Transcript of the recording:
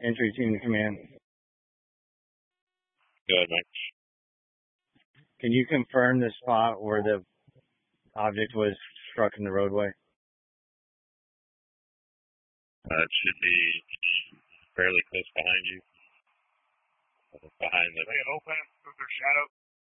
Entry team command. Go ahead, Mike. Can you confirm the spot where the object was struck in the roadway? It should be fairly close behind you. Behind the... They open with their shadow.